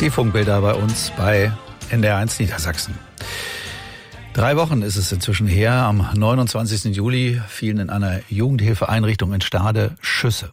Die Funkbilder bei uns bei NDR1 Niedersachsen. 3 Wochen ist es inzwischen her. Am 29. Juli fielen in einer Jugendhilfeeinrichtung in Stade Schüsse.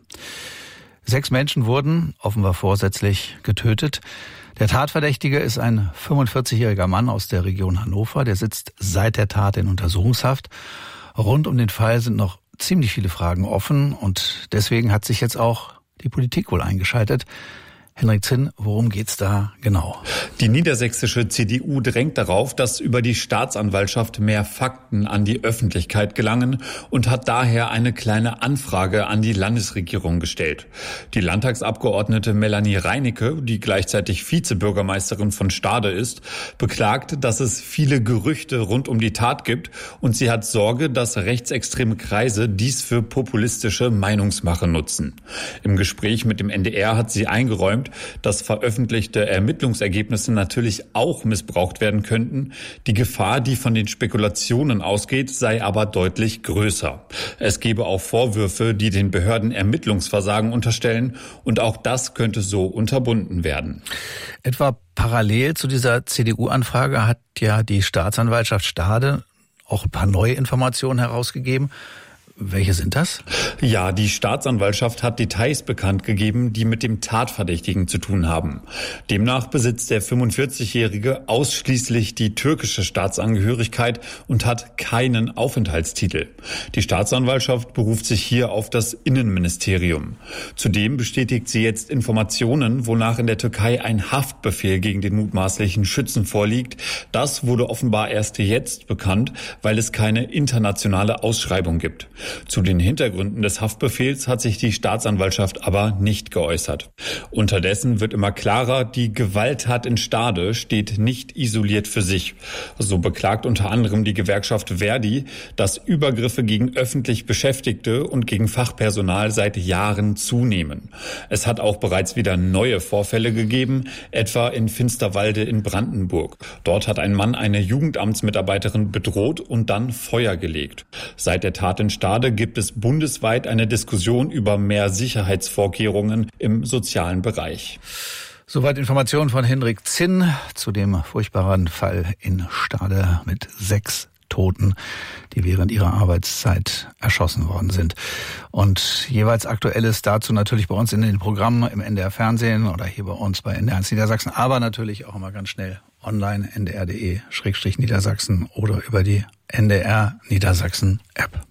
6 Menschen wurden, offenbar vorsätzlich, getötet. Der Tatverdächtige ist ein 45-jähriger Mann aus der Region Hannover. Der sitzt seit der Tat in Untersuchungshaft. Rund um den Fall sind noch ziemlich viele Fragen offen und deswegen hat sich jetzt auch die Politik wohl eingeschaltet. Henrik Zinn, worum geht's da genau? Die niedersächsische CDU drängt darauf, dass über die Staatsanwaltschaft mehr Fakten an die Öffentlichkeit gelangen und hat daher eine kleine Anfrage an die Landesregierung gestellt. Die Landtagsabgeordnete Melanie Reinicke, die gleichzeitig Vizebürgermeisterin von Stade ist, beklagt, dass es viele Gerüchte rund um die Tat gibt und sie hat Sorge, dass rechtsextreme Kreise dies für populistische Meinungsmache nutzen. Im Gespräch mit dem NDR hat sie eingeräumt, dass veröffentlichte Ermittlungsergebnisse natürlich auch missbraucht werden könnten. Die Gefahr, die von den Spekulationen ausgeht, sei aber deutlich größer. Es gebe auch Vorwürfe, die den Behörden Ermittlungsversagen unterstellen, und auch das könnte so unterbunden werden. Etwa parallel zu dieser CDU-Anfrage hat ja die Staatsanwaltschaft Stade auch ein paar neue Informationen herausgegeben. Welche sind das? Ja, die Staatsanwaltschaft hat Details bekannt gegeben, die mit dem Tatverdächtigen zu tun haben. Demnach besitzt der 45-Jährige ausschließlich die türkische Staatsangehörigkeit und hat keinen Aufenthaltstitel. Die Staatsanwaltschaft beruft sich hier auf das Innenministerium. Zudem bestätigt sie jetzt Informationen, wonach in der Türkei ein Haftbefehl gegen den mutmaßlichen Schützen vorliegt. Das wurde offenbar erst jetzt bekannt, weil es keine internationale Ausschreibung gibt. Zu den Hintergründen des Haftbefehls hat sich die Staatsanwaltschaft aber nicht geäußert. Unterdessen wird immer klarer, die Gewalttat in Stade steht nicht isoliert für sich. So beklagt unter anderem die Gewerkschaft Verdi, dass Übergriffe gegen öffentlich Beschäftigte und gegen Fachpersonal seit Jahren zunehmen. Es hat auch bereits wieder neue Vorfälle gegeben, etwa in Finsterwalde in Brandenburg. Dort hat ein Mann eine Jugendamtsmitarbeiterin bedroht und dann Feuer gelegt. Seit der Tat in Stade gibt es bundesweit eine Diskussion über mehr Sicherheitsvorkehrungen im sozialen Bereich. Soweit Informationen von Henrik Zinn zu dem furchtbaren Fall in Stade mit 6 Toten, die während ihrer Arbeitszeit erschossen worden sind. Und jeweils Aktuelles dazu natürlich bei uns in den Programmen im NDR Fernsehen oder hier bei uns bei NDR1 Niedersachsen, aber natürlich auch immer ganz schnell online ndr.de/Niedersachsen oder über die NDR Niedersachsen App.